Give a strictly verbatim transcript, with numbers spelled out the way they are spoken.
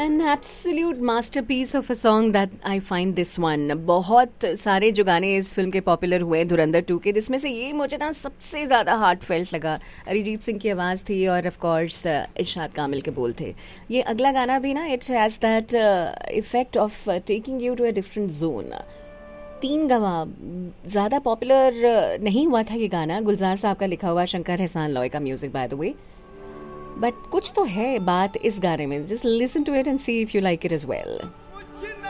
An absolute masterpiece of a song that I find this one. बहुत सारे जो गाने इस फिल्म के पॉपुलर हुए धुरंधर टू के, जिसमें से ये मुझे ना सबसे ज़्यादा हार्ट फेल्ट लगा. अरिजीत सिंह की आवाज़ थी और ऑफ कोर्स इरशाद कामिल के बोल थे. ये अगला गाना भी ना, it has that effect of taking you to a different zone. तीन गवाह ज़्यादा पॉपुलर नहीं हुआ था ये गाना. गुलजार साहब का लिखा हुआ, शंकर एहसान लॉय का music by the way. But कुछ तो है बात इस गाने में. Just listen to it and see if you like it as well.